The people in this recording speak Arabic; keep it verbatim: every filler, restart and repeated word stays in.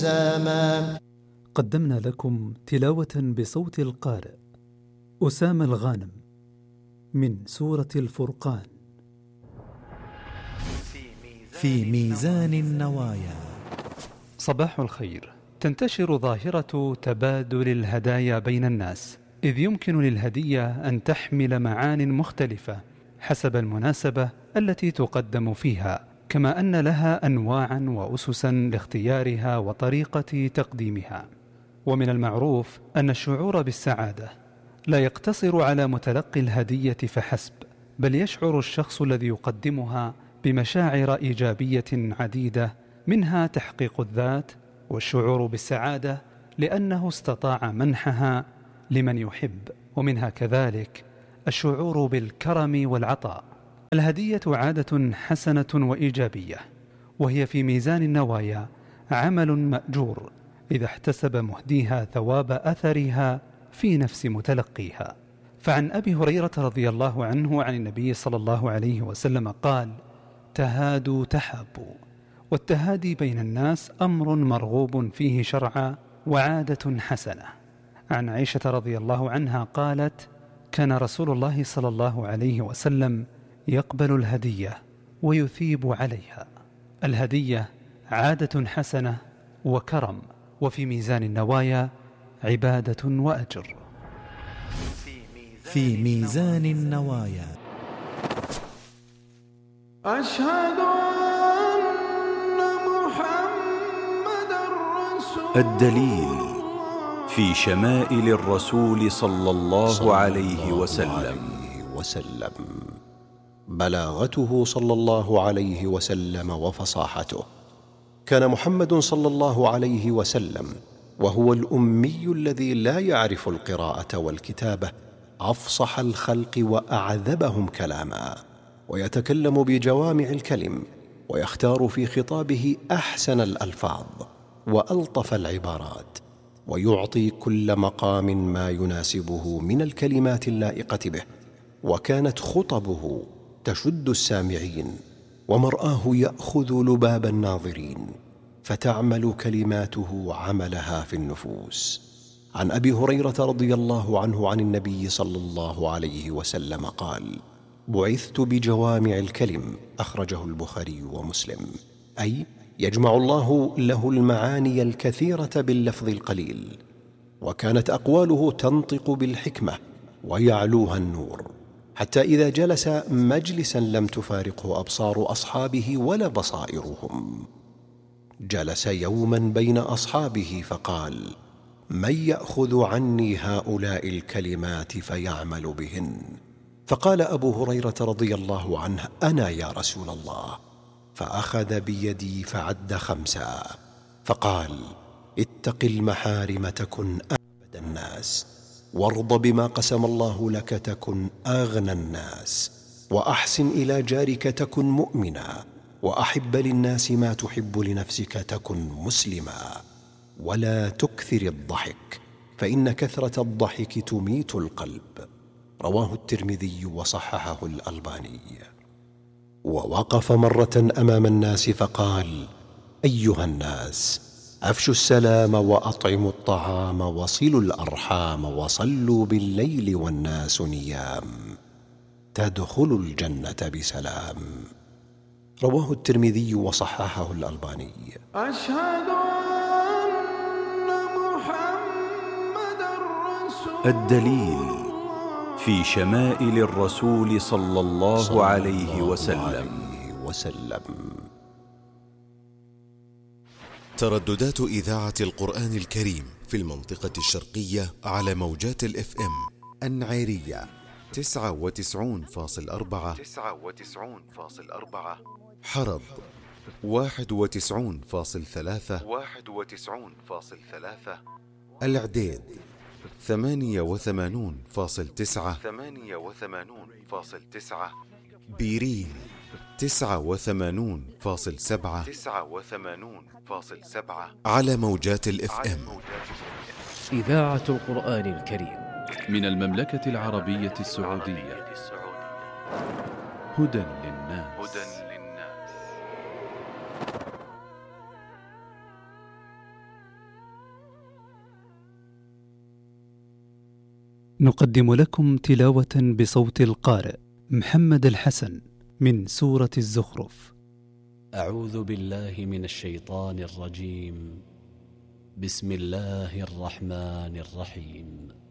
زاما. قدمنا لكم تلاوة بصوت القارئ أسامة الغانم من سورة الفرقان. في ميزان النوايا. صباح الخير. تنتشر ظاهرة تبادل الهدايا بين الناس، إذ يمكن للهدية أن تحمل معان مختلفة حسب المناسبة التي تقدم فيها، كما أن لها أنواعا وأسسا لاختيارها وطريقة تقديمها. ومن المعروف أن الشعور بالسعادة لا يقتصر على متلقي الهدية فحسب، بل يشعر الشخص الذي يقدمها بمشاعر إيجابية عديدة، منها تحقيق الذات والشعور بالسعادة لأنه استطاع منحها لمن يحب، ومنها كذلك الشعور بالكرم والعطاء. الهدية عادة حسنة وإيجابية، وهي في ميزان النوايا عمل مأجور إذا احتسب مهديها ثواب أثرها في نفس متلقيها. فعن أبي هريرة رضي الله عنه عن النبي صلى الله عليه وسلم قال: تهادوا تحابوا. والتهادي بين الناس أمر مرغوب فيه شرعا وعادة حسنة. عن عائشة رضي الله عنها قالت: كان رسول الله صلى الله عليه وسلم يقبل الهدية ويثيب عليها. الهدية عادة حسنة وكرم، وفي ميزان النوايا عبادة وأجر. في ميزان النوايا. أشهد أن محمدًا رسول الدليل في شمائل الرسول صلى الله عليه وسلم. وسلم بلاغته صلى الله عليه وسلم وفصاحته. كان محمد صلى الله عليه وسلم وهو الأمي الذي لا يعرف القراءة والكتابة أفصح الخلق وأعذبهم كلاما، ويتكلم بجوامع الكلم، ويختار في خطابه أحسن الألفاظ وألطف العبارات، ويعطي كل مقام ما يناسبه من الكلمات اللائقة به. وكانت خطبه تشد السامعين، ومرآه يأخذ لباب الناظرين، فتعمل كلماته عملها في النفوس. عن أبي هريرة رضي الله عنه عن النبي صلى الله عليه وسلم قال: بعثت بجوامع الكلم، أخرجه البخاري ومسلم. أي يجمع الله له المعاني الكثيرة باللفظ القليل. وكانت أقواله تنطق بالحكمة ويعلوها النور، حتى إذا جلس مجلسا لم تفارقه أبصار أصحابه ولا بصائرهم. جلس يوما بين أصحابه فقال: من يأخذ عني هؤلاء الكلمات فيعمل بهن؟ فقال أبو هريرة رضي الله عنه: أنا يا رسول الله. فأخذ بيدي فعد خمسا، فقال: اتق المحارم تكن أعبد الناس، وارض بما قسم الله لك تكن أغنى الناس، وأحسن إلى جارك تكن مؤمنا، وأحب للناس ما تحب لنفسك تكن مسلما، ولا تكثر الضحك فإن كثرة الضحك تميت القلب. رواه الترمذي وصححه الألباني. ووقف مرة أمام الناس فقال: أيها الناس، أفشوا السلام وأطعموا الطعام وصلوا الأرحام وصلوا بالليل والناس نيام، تدخلوا الجنة بسلام. رواه الترمذي وصححه الألباني. أشهد أن محمدًا رسول الدليل في شمائل الرسول صلى الله عليه وسلم. وسلم. ترددات إذاعة القرآن الكريم في المنطقة الشرقية على موجات الإف إم: النعيرية تسعة وتسعون فاصل أربعة، حرب واحد وتسعون فاصل ثلاثة، العديد ثمانية وثمانون فاصل تسعة، بيرين تسعة وثمانون فاصل سبعة على موجات الإف إم. إذاعة القرآن الكريم من المملكة العربية السعودية. هدى للناس. نقدم لكم تلاوة بصوت القارئ محمد الحسن من سورة الزخرف. أعوذ بالله من الشيطان الرجيم. بسم الله الرحمن الرحيم.